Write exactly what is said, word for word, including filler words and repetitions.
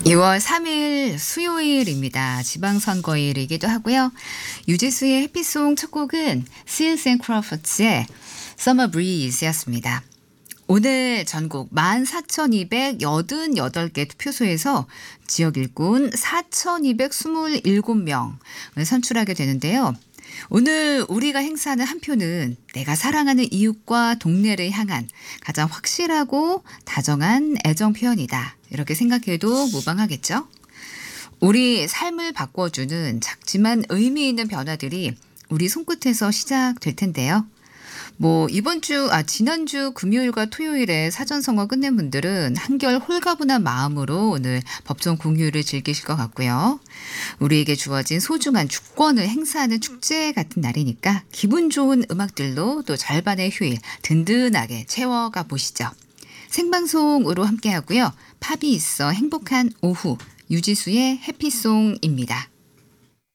이월 삼일 수요일입니다. 지방선거일이기도 하고요. 유재수의 해피송 첫 곡은 Seals and Crawford의 Summer Breeze였습니다. 오늘 전국 만 사천이백팔십팔 개 투표소에서 지역 일꾼 사천이백이십칠 명을 선출하게 되는데요. 오늘 우리가 행사하는 한 표는 내가 사랑하는 이웃과 동네를 향한 가장 확실하고 다정한 애정 표현이다. 이렇게 생각해도 무방하겠죠? 우리 삶을 바꿔주는 작지만 의미 있는 변화들이 우리 손끝에서 시작될 텐데요. 뭐 이번 주, 아 지난주 금요일과 토요일에 사전선거 끝낸 분들은 한결 홀가분한 마음으로 오늘 법정 공휴일을 즐기실 것 같고요. 우리에게 주어진 소중한 주권을 행사하는 축제 같은 날이니까 기분 좋은 음악들로 또 절반의 휴일 든든하게 채워가 보시죠. 생방송으로 함께하고요. 팝이 있어 행복한 오후 유지수의 해피송입니다.